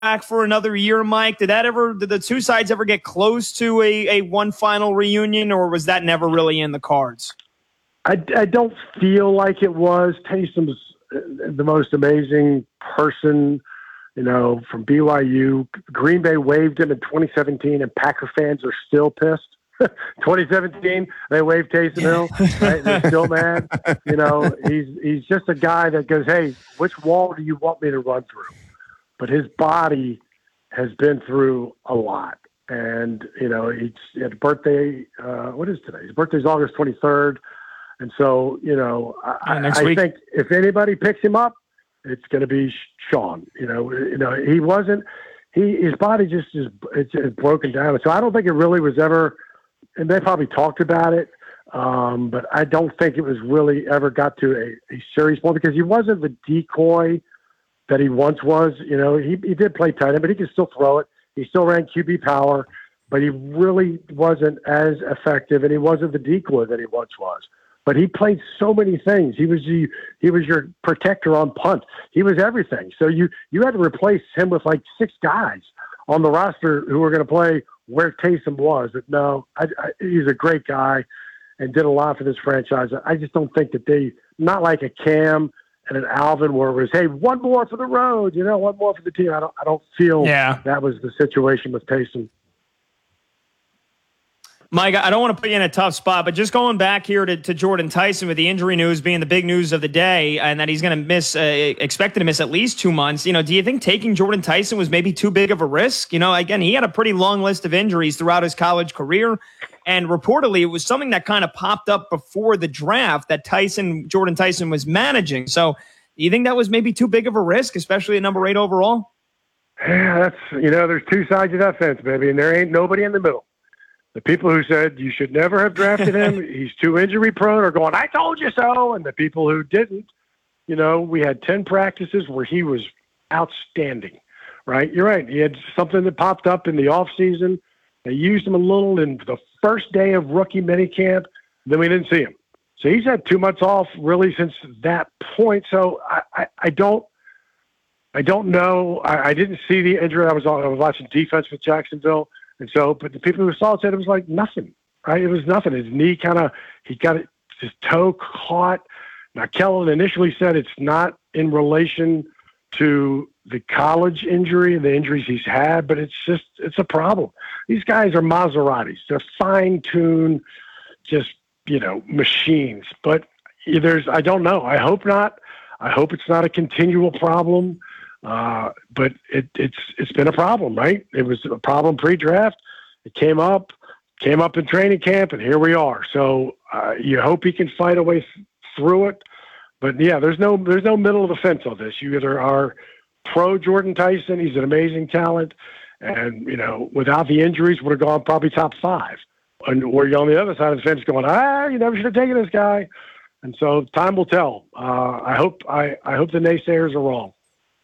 back for another year, Mike? Did the two sides ever get close to a one final reunion, or was that never really in the cards? I don't feel like it was. Taysom's the most amazing person, from BYU. Green Bay waived him in 2017, and Packer fans are still pissed. 2017, they waived Taysom Hill. Right? They're still mad. He's just a guy that goes, "Hey, which wall do you want me to run through?" But his body has been through a lot. And, he had a birthday. What is today? His birthday's August 23rd. And so, I think if anybody picks him up, it's going to be Sean. He wasn't. His body just is broken down. So I don't think it really was ever. And they probably talked about it, but I don't think it was really ever got to a serious point because he wasn't the decoy that he once was. He did play tight end, but he could still throw it. He still ran QB power, but he really wasn't as effective, and he wasn't the decoy that he once was. But he played so many things. He was your protector on punt. He was everything. So you had to replace him with like 6 guys on the roster who were going to play where Taysom was. But no, he's a great guy and did a lot for this franchise. I just don't think that not like a Cam and an Alvin where it was, hey, one more for the road, one more for the team. I don't feel that was the situation with Taysom. Mike, I don't want to put you in a tough spot, but just going back here to Jordan Tyson with the injury news being the big news of the day and that he's going to miss, expected to miss at least 2 months. Do you think taking Jordan Tyson was maybe too big of a risk? Again, he had a pretty long list of injuries throughout his college career. And reportedly, it was something that kind of popped up before the draft that Jordan Tyson was managing. So do you think that was maybe too big of a risk, especially at number 8 overall? Yeah, there's two sides of that fence, baby, and there ain't nobody in the middle. The people who said you should never have drafted him, he's too injury prone, are going, I told you so. And the people who didn't, we had 10 practices where he was outstanding, right? You're right. He had something that popped up in the off season. They used him a little in the first day of rookie minicamp. Then we didn't see him. So he's had 2 months off really since that point. So I don't know. I didn't see the injury. I was watching defense with Jacksonville. And so, but the people who saw it said it was like nothing, right? It was nothing. His knee he got his toe caught. Now, Kellen initially said it's not in relation to the college injury and the injuries he's had, but it's a problem. These guys are Maseratis. They're fine-tuned, machines. But I don't know. I hope not. I hope it's not a continual problem. But it's been a problem, right? It was a problem pre-draft. It came up in training camp, and here we are. So you hope he can fight a way through it. But yeah, there's no middle of the fence on this. You either are pro Jordan Tyson, he's an amazing talent, and without the injuries would have gone probably top 5. Or you're on the other side of the fence going, you never should have taken this guy. And so time will tell. I hope the naysayers are wrong.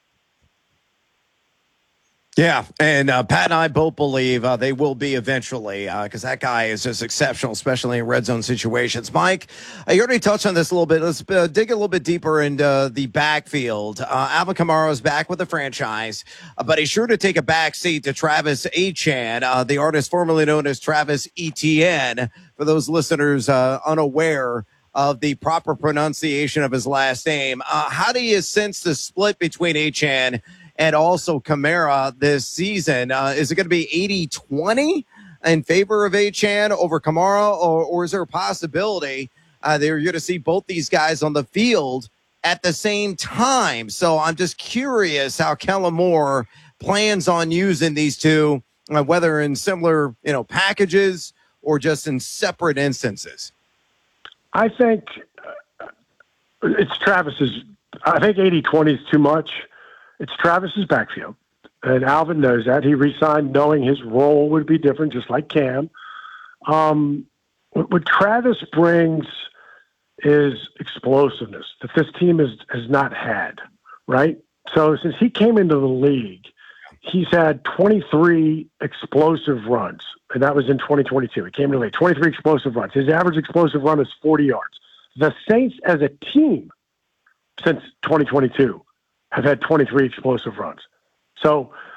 Yeah, and Pat and I both believe they will be eventually because that guy is just exceptional, especially in red zone situations. Mike, you already touched on this a little bit. Let's dig a little bit deeper into the backfield. Alvin Kamara is back with the franchise, but he's sure to take a back seat to Travis Etienne, the artist formerly known as Travis Etienne, for those listeners unaware of the proper pronunciation of his last name. How do you sense the split between Etienne and also Kamara this season? Is it going to be 80-20 in favor of Etienne over Kamara, or is there a possibility that you're going to see both these guys on the field at the same time? So I'm just curious how Kellen Moore plans on using these two, whether in similar packages or just in separate instances. I think it's Travis's. I think 80-20 is too much. It's Travis's backfield, and Alvin knows that. He re-signed knowing his role would be different, just like Cam. What Travis brings is explosiveness that this team has not had, right? So since he came into the league, he's had 23 explosive runs, and that was in 2022. He came into the league, 23 explosive runs. His average explosive run is 40 yards. The Saints as a team since 2022 have had 23 explosive runs. So